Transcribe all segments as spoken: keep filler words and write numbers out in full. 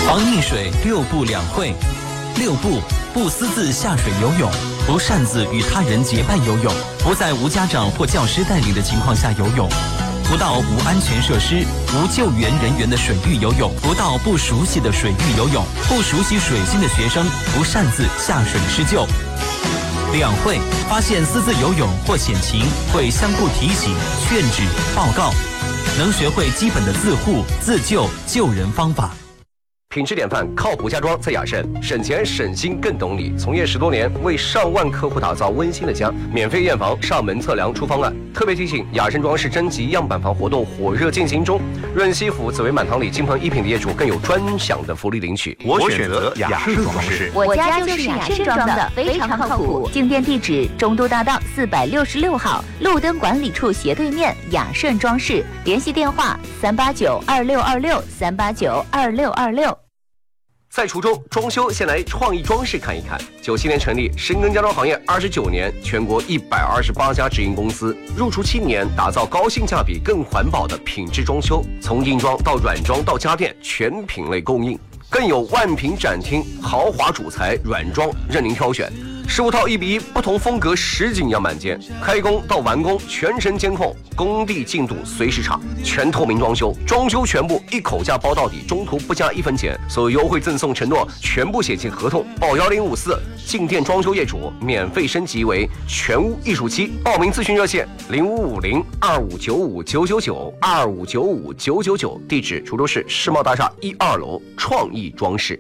防溺水六不两会。六不：不私自下水游泳，不擅自与他人结伴游泳，不在无家长或教师带领的情况下游泳，不到无安全设施、无救援人员的水域游泳，不到不熟悉的水域游泳，不熟悉水性的学生不擅自下水施救。两会：发现私自游泳或险情，会相互提醒、劝止、报告，能学会基本的自护、自救、救人方法。 品质典范，靠谱家装在雅盛，省钱省心更懂你。从业十多年，为上万客户打造温馨的家，免费验房、上门测量出方案。特别提醒，雅盛装饰征集样板房活动火热进行中，润西府紫薇满堂里金鹏一品的业主更有专享的福利领取。 我选择雅盛装饰， 我家就是雅盛装的，非常靠谱。进店地址：中都大道四百六十六号，路灯管理处斜对面，雅盛装饰。联系电话：三八九二六二六三八九二六二六。 在滁州装修，先来创意装饰看一看。九七年成立，深耕家装行业二十九年，全国一百二十八家直营公司，入驻七年，打造高性价比、更环保的品质装修，从硬装到软装到家电，全品类供应，更有万品展厅，豪华主材软装任您挑选。十五套一比一，不同风格实景样板间，开工到完工全程监控，工地进度随时查，全透明装修，装修全部一口价包到底，中途不加一分钱，所有优惠赠送承诺全部写进合同，报幺零五四，进店装修业主免费升级为全屋艺术期，报名咨询热线零五五零二五九五九九九二五九五九九九，地址滁州市世贸大厦一二楼创意装饰。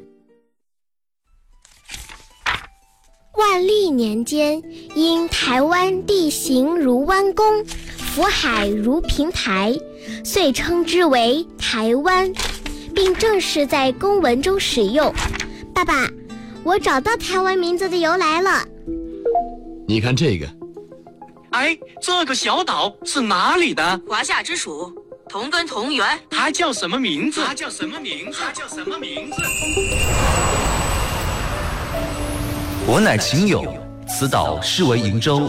万历年间，因台湾地形如弯弓，福海如平台，遂称之为台湾，并正式在公文中使用。爸爸，我找到台湾名字的由来了。 你看这个， 哎，这个小岛是哪里的？ 华夏之属，同根同源。 它叫什么名字？ 它叫什么名字？ 它叫什么名字？ 我乃秦友，此岛是为瀛洲。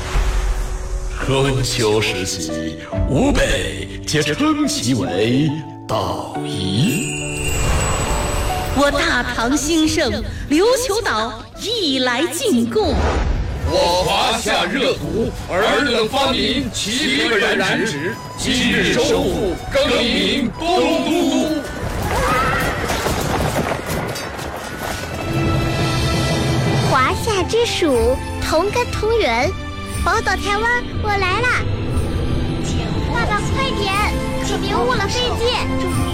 春秋时期，吴北皆称其为岛夷。 我大唐兴盛，琉球岛亦来进贡。 我华夏热土，尔等发明七个染指，今日收复，更名东都。 华夏之属，同根同源，宝岛台湾，我来啦！爸爸快点，可别误了飞机！